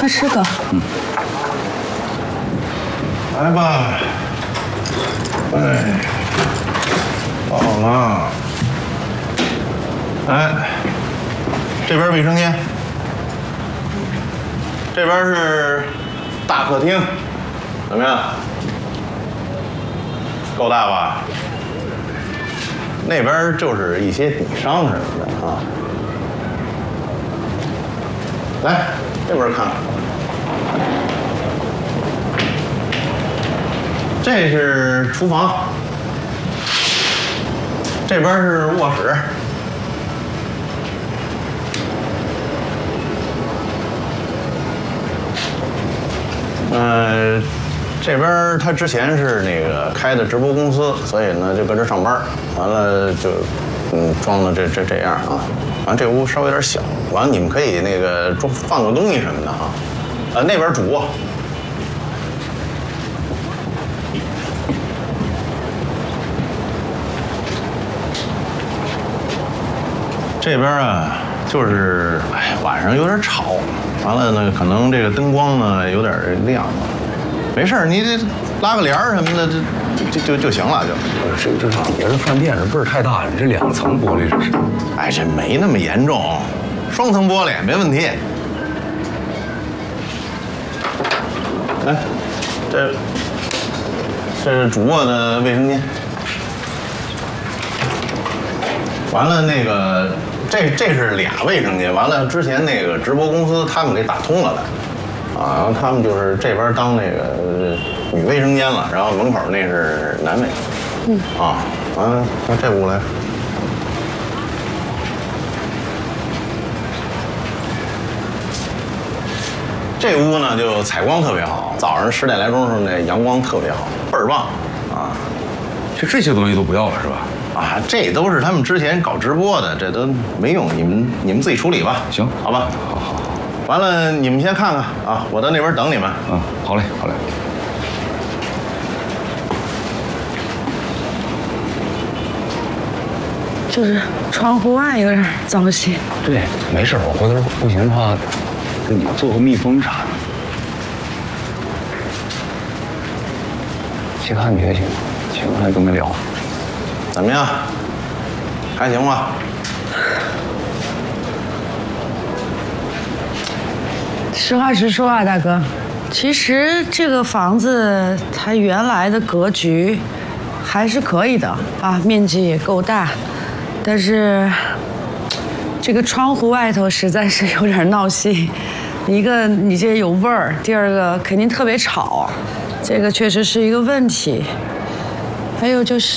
快吃哥。 来吧。哎，到了。哎，这边卫生间，这边是大客厅，怎么样？够大吧？那边就是一些底商什么的啊。来，这边看看。这是厨房，这边是卧室。这边他之前是那个开的直播公司，所以呢就搁这上班，完了就装的这样啊。完了这屋稍微有点小，完了你们可以那个放个东西什么的啊。那边主卧。这边啊，就是晚上有点吵，完了呢，可能这个灯光呢有点亮了，没事你这拉个帘儿什么的，就行了， 这老爷子饭店这辈儿太大了，这2层玻璃这是。 这没那么严重，2层玻璃没问题。来，这是主卧的卫生间。完了那个。这是俩卫生间，完了之前那个直播公司他们给打通了的，啊，然后他们就是这边当那个女卫生间了，然后门口那是男卫，啊，完了到这屋来，这屋呢就采光特别好，早上10点来钟时候那阳光特别好，倍儿棒，啊， 这些东西都不要了是吧？ 啊，这都是他们之前搞直播的，这都没用，你们自己处理吧。 行， 好吧。好。完了，你们先看看啊，我在那边等你们。 好嘞。 就是窗户外有点脏兮。 对，没事，我回头不行的话，给你做个密封啥的。其他你还行，其他都没聊。 怎么样？还行吧？ 实话实说啊，大哥，其实这个房子它原来的格局还是可以的啊，面积也够大，但是这个窗户外头实在是有点闹心。一个你这有味儿，第二个肯定特别吵，这个确实是一个问题。还有就是。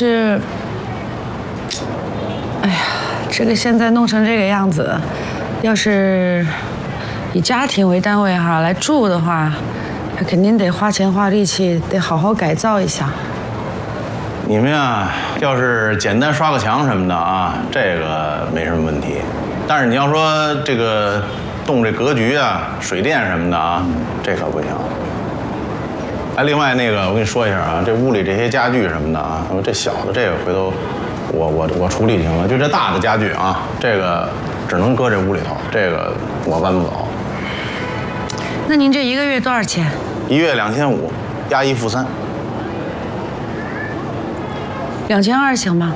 这个现在弄成这个样子，要是以家庭为单位来住的话，他肯定得花钱花力气，得好好改造一下。 你们呀，要是简单刷个墙什么的啊，这个没什么问题。但是你要说这个动这格局啊、水电什么的啊，这可不行。另外那个我跟你说一下啊，这屋里这些家具什么的啊，这小的这个回头。我处理就行了，就这大的家具啊，这个只能搁这屋里头，这个我搬不走。 那您这1个月多少钱 ？1月2500，押1付3。 2200行吗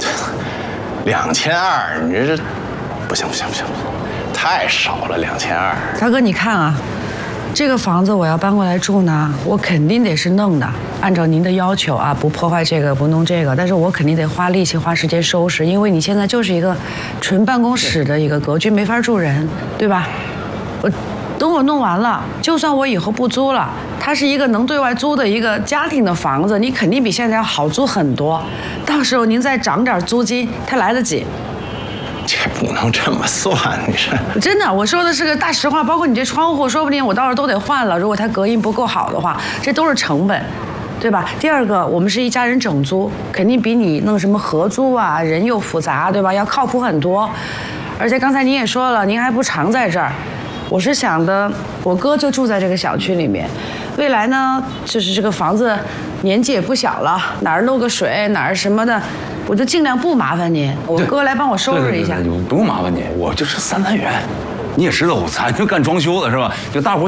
？2200，你这不行，太少了，2200。 大哥，你看啊。这个房子我要搬过来住呢，我肯定得是弄的，按照您的要求啊，不破坏这个，不弄这个，但是我肯定得花力气、花时间收拾，因为你现在就是一个纯办公室的一个格局，没法住人，对吧？等我弄完了，就算我以后不租了，它是一个能对外租的一个家庭的房子，你肯定比现在要好租很多。到时候您再涨点租金，它来得及。 这不能这么算，你这真的，我说的是个大实话。包括你这窗户，说不定我到时候都得换了。如果它隔音不够好的话，这都是成本，对吧？第二个，我们是一家人整租，肯定比你弄什么合租啊，人又复杂，对吧？要靠谱很多。而且刚才您也说了，您还不常在这儿。我是想的，我哥就住在这个小区里面，未来呢，就是这个房子年纪也不小了，哪儿漏个水，哪儿什么的。我就尽量不麻烦您，我哥来帮我收拾一下。 不用麻烦你，我就是3单元，你也知道咱就干装修的是吧？就大伙